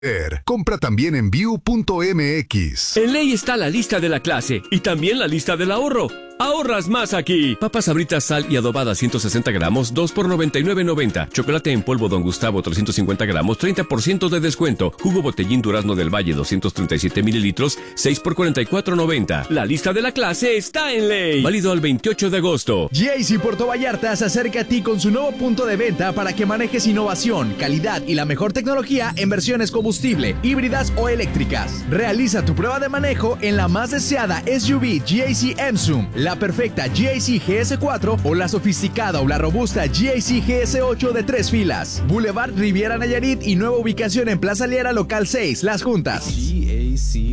Compra también en View.mx. En Ley está la lista de la clase y también la lista del ahorro. ¡Ahorras más aquí! Papas Sabritas, sal y adobada 160 gramos, 2 por $99.90. Chocolate en polvo Don Gustavo 350 gramos, 30% de descuento. Jugo Botellín Durazno del Valle 237 mililitros, 6 por $44.90. La lista de la clase está en Ley. Válido al 28 de agosto. GIC Puerto Vallarta se acerca a ti con su nuevo punto de venta para que manejes innovación, calidad y la mejor tecnología en versiones combustible, híbridas o eléctricas. Realiza tu prueba de manejo en la más deseada SUV GIC Ensum, la perfecta GIC GS4 o la sofisticada o la robusta GIC GS8 de 3 filas. Boulevard Riviera Nayarit y nueva ubicación en Plaza Liera Local 6, Las Juntas.